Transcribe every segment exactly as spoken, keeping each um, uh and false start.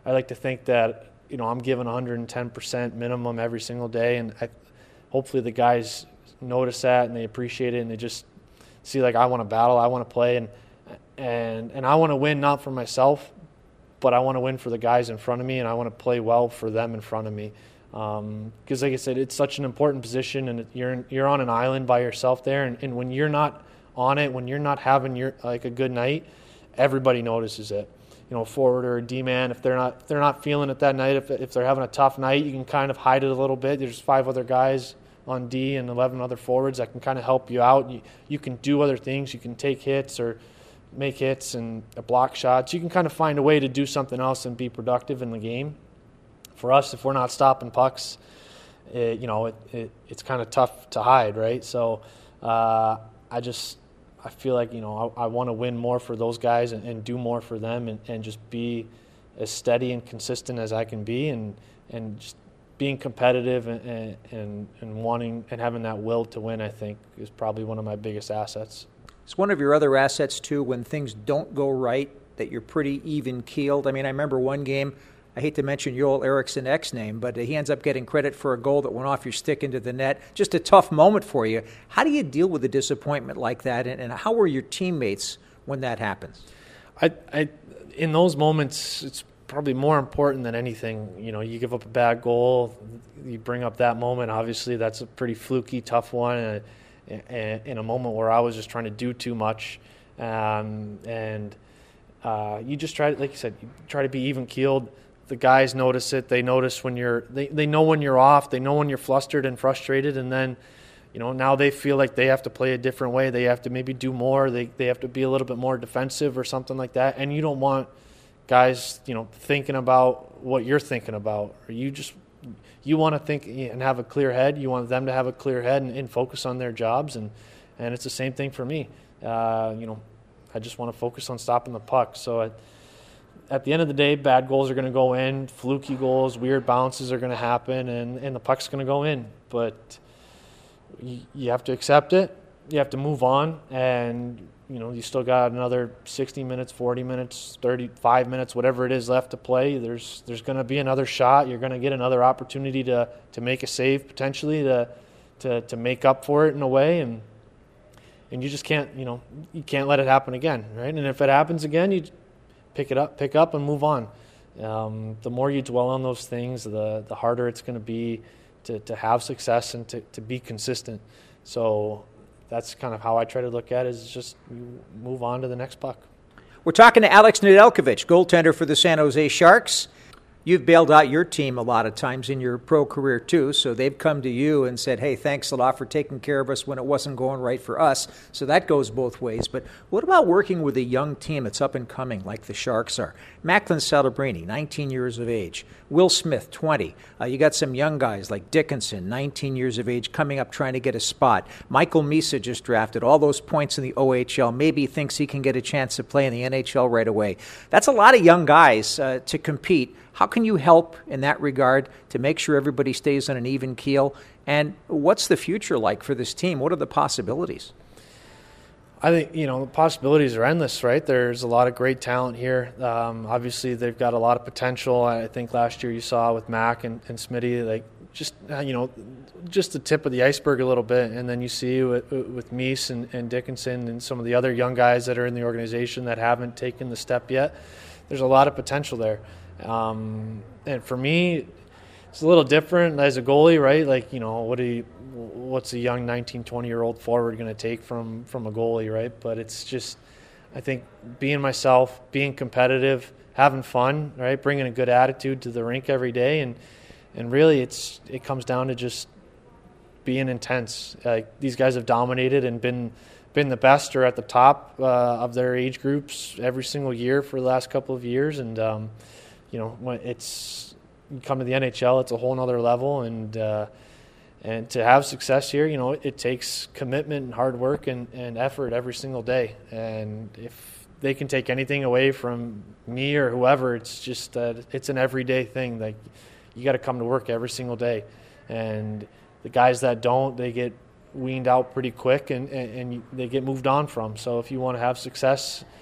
I like to think that, you know, I'm giving one hundred ten percent minimum every single day, and I, hopefully the guys notice that and they appreciate it, and they just see, like, I want to battle, I want to play, and and and I want to win, not for myself, but I want to win for the guys in front of me, and I want to play well for them in front of me. Because, um, like I said, it's such an important position, and you're you're on an island by yourself there, and, and when you're not on it, when you're not having your like a good night, everybody notices it. You know, forward or a D-man, if they're not if they're not feeling it that night, if if they're having a tough night, you can kind of hide it a little bit. There's five other guys on D and eleven other forwards that can kind of help you out. You, you can do other things. You can take hits or make hits and block shots. You can kind of find a way to do something else and be productive in the game. For us, if we're not stopping pucks, it, you know, it, it it's kind of tough to hide, right? So uh, I just I feel like, you know, I, I want to win more for those guys and, and do more for them, and, and just be as steady and consistent as I can be, and and just being competitive and, and and wanting and having that will to win, I think, is probably one of my biggest assets. It's one of your other assets, too, when things don't go right, that you're pretty even-keeled. I mean, I remember one game, I hate to mention Joel Eriksson X name, but he ends up getting credit for a goal that went off your stick into the net. Just a tough moment for you. How do you deal with a disappointment like that, and, and how are your teammates when that happens? I, I, in those moments, it's probably more important than anything. You know, you give up a bad goal, you bring up that moment. Obviously, that's a pretty fluky, tough one, and in a moment where I was just trying to do too much, um, and uh, you just try to, like you said, you try to be even keeled. The guys notice it. They notice when you're, they, they know when you're off. They know when you're flustered and frustrated, and then, you know, now they feel like they have to play a different way. They have to maybe do more. They they have to be a little bit more defensive or something like that. And you don't want guys, you know, thinking about what you're thinking about, or you just. You want to think and have a clear head. You want them to have a clear head and, and focus on their jobs, and, and it's the same thing for me. Uh, you know, I just want to focus on stopping the puck. So I, at the end of the day, bad goals are going to go in, fluky goals, weird bounces are going to happen, and, and the puck's going to go in. But you, you have to accept it. You have to move on, and you know, you still got another sixty minutes, forty minutes, thirty-five minutes, whatever it is left to play. There's there's going to be another shot. You're going to get another opportunity to to make a save, potentially to to to make up for it in a way, and and you just can't, you know, you can't let it happen again, right? And if it happens again, you pick it up, pick up, and move on. Um, the more you dwell on those things, the the harder it's going to be to to have success and to to be consistent. So that's kind of how I try to look at it, is just move on to the next puck. We're talking to Alex Nedeljkovic, goaltender for the San Jose Sharks. You've bailed out your team a lot of times in your pro career too, so they've come to you and said, hey, thanks a lot for taking care of us when it wasn't going right for us. So that goes both ways. But what about working with a young team that's up and coming like the Sharks are? Macklin Celebrini, nineteen years of age. Will Smith, twenty. Uh, you got some young guys like Dickinson, nineteen years of age, coming up trying to get a spot. Michael Misa just drafted all those points in the O H L. Maybe thinks he can get a chance to play in the N H L right away. That's a lot of young guys uh, to compete. How can you help in that regard to make sure everybody stays on an even keel? And what's the future like for this team? What are the possibilities? I think, you know, the possibilities are endless, right? There's a lot of great talent here. Um, obviously, they've got a lot of potential. I think last year you saw with Mac and, and Smitty, like, just, you know, just the tip of the iceberg a little bit. And then you see with, with Meese and, and Dickinson and some of the other young guys that are in the organization that haven't taken the step yet. There's a lot of potential there. Um, and for me, it's a little different as a goalie, right? Like, you know, what do you, what's a young nineteen, twenty-year-old forward going to take from, from a goalie, right? But it's just, I think, being myself, being competitive, having fun, right? Bringing a good attitude to the rink every day. And, and really, it's it comes down to just being intense. Like, these guys have dominated and been been the best or at the top uh, of their age groups every single year for the last couple of years. And, um, you know, when it's you come to the N H L, it's a whole nother level, and uh, and to have success here, you know, it, it takes commitment and hard work and, and effort every single day. And if they can take anything away from me or whoever, it's just that uh, it's an everyday thing. Like, you got to come to work every single day, and the guys that don't, they get weaned out pretty quick, and, and, and they get moved on from. So if you want to have success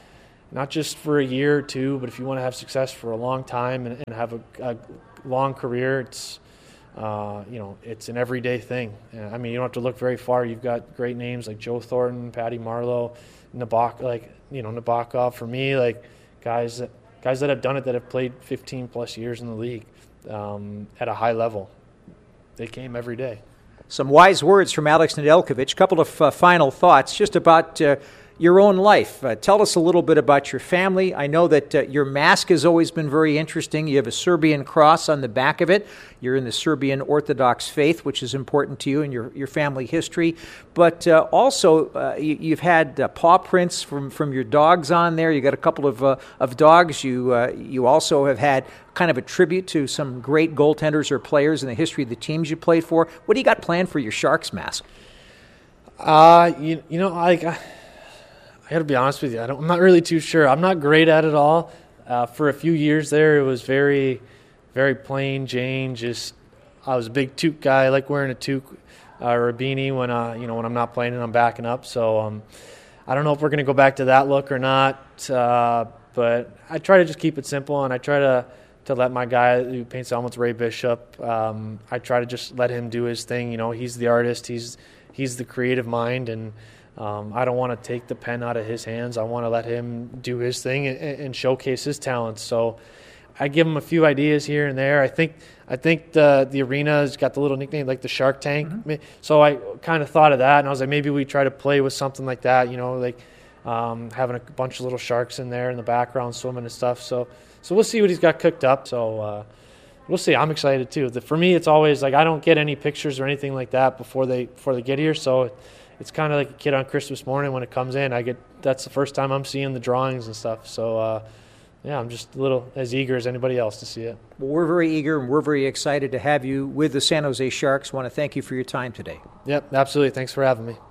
not just for a year or two, but if you want to have success for a long time and, and have a, a long career, it's uh, you know it's an everyday thing. I mean, you don't have to look very far. You've got great names like Joe Thornton, Patty Marleau, Nabok, like you know Nabokov. For me, like guys that guys that have done it, that have played fifteen plus years in the league um, at a high level. They came every day. Some wise words from Alex Nedeljkovic. A couple of uh, final thoughts just about uh, your own life. Uh, tell us a little bit about your family. I know that uh, your mask has always been very interesting. You have a Serbian cross on the back of it. You're in the Serbian Orthodox faith, which is important to you in your, your family history. But uh, also, uh, you, you've had uh, paw prints from, from your dogs on there. You got a couple of uh, of dogs. You uh, you also have had kind of a tribute to some great goaltenders or players in the history of the teams you played for. What do you got planned for your Sharks mask? Uh, you, you know, like I, I got to be honest with you. I don't, I'm not really too sure. I'm not great at it all. Uh, for a few years there, it was very, very plain Jane. Just I was a big toque guy. I like wearing a toque uh, or a beanie when uh, you know when I'm not playing and I'm backing up. So um, I don't know if we're going to go back to that look or not. Uh, but I try to just keep it simple, and I try to. to let my guy who paints helmets, Ray Bishop, um, I try to just let him do his thing. You know, he's the artist. He's he's the creative mind, and um, I don't want to take the pen out of his hands. I want to let him do his thing and, and showcase his talents. So I give him a few ideas here and there. I think I think the the arena has got the little nickname like the Shark Tank. Mm-hmm. So I kind of thought of that, and I was like, maybe we try to play with something like that. You know, like um, having a bunch of little sharks in there in the background swimming and stuff. So. So we'll see what he's got cooked up. So uh, we'll see. I'm excited too. The, for me, it's always like I don't get any pictures or anything like that before they before they get here. So it's kind of like a kid on Christmas morning when it comes in. I get that's the first time I'm seeing the drawings and stuff. So uh, yeah, I'm just a little as eager as anybody else to see it. Well, we're very eager and we're very excited to have you with the San Jose Sharks. Want to thank you for your time today. Yep, absolutely. Thanks for having me.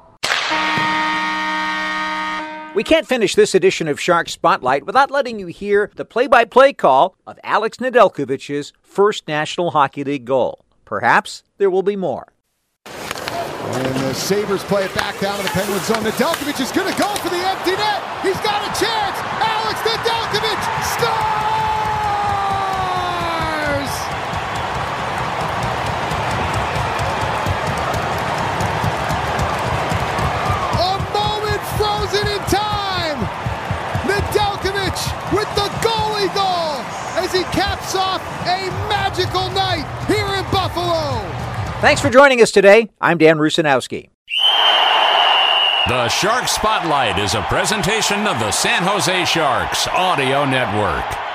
We can't finish this edition of Shark Spotlight without letting you hear the play-by-play call of Alex Nedeljkovic's first National Hockey League goal. Perhaps there will be more. And the Sabres play it back down to the Penguin zone. Nedeljkovic is going to go for the empty net. He's got a chance. Alex Nedeljkovic scores! Frozen in time. Nedeljkovic with the goalie goal as he caps off a magical night here in Buffalo. Thanks for joining us today. I'm Dan Rusanowski. The Shark Spotlight is a presentation of the San Jose Sharks Audio Network.